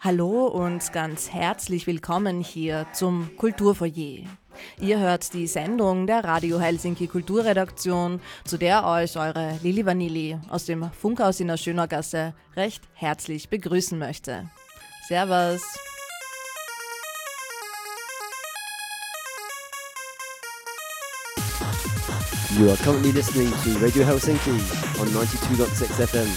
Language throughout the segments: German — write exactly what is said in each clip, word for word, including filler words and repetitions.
Hallo und ganz herzlich willkommen hier zum Kulturfoyer. Ihr hört die Sendung der Radio Helsinki Kulturredaktion, zu der euch eure Lili Vanilli aus dem Funkhaus in der Schönergasse recht herzlich begrüßen möchte. Servus! You are currently listening to Radio Helsinki on ninety-two point six F M.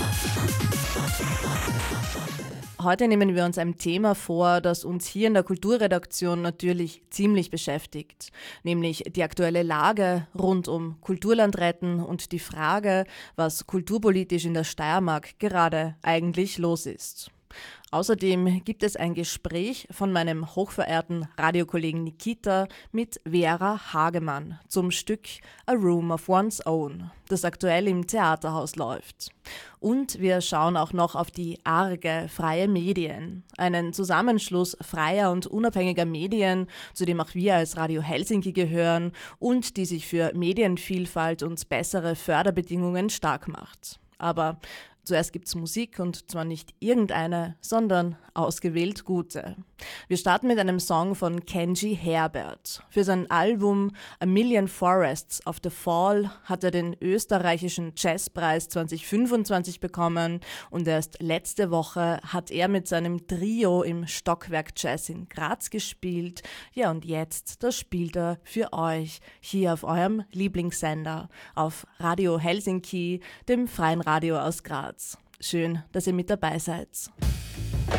Heute nehmen wir uns ein Thema vor, das uns hier in der Kulturredaktion natürlich ziemlich beschäftigt, nämlich die aktuelle Lage rund um Kulturland retten und die Frage, was kulturpolitisch in der Steiermark gerade eigentlich los ist. Außerdem gibt es ein Gespräch von meinem hochverehrten Radiokollegen Nikita mit Vera Hagemann zum Stück A Room of One's Own, das aktuell im Theaterhaus läuft. Und wir schauen auch noch auf die ARGE Freie Medien, einen Zusammenschluss freier und unabhängiger Medien, zu dem auch wir als Radio Helsinki gehören und die sich für Medienvielfalt und bessere Förderbedingungen stark macht. Aber zuerst gibt's Musik und zwar nicht irgendeine, sondern ausgewählt gute. Wir starten mit einem Song von Kenji Herbert. Für sein Album A Million Forests of the Fall hat er den österreichischen Jazzpreis zwanzig fünfundzwanzig bekommen und erst letzte Woche hat er mit seinem Trio im Stockwerk Jazz in Graz gespielt. Ja, und jetzt, das spielt er für euch hier auf eurem Lieblingssender, auf Radio Helsinki, dem freien Radio aus Graz. Schön, dass ihr mit dabei seid.